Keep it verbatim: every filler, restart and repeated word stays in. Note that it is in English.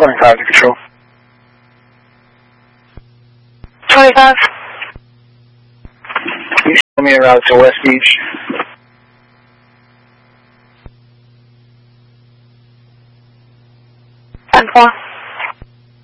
twenty-five to control. twenty-five. Can you show me a route to West Beach? ten four.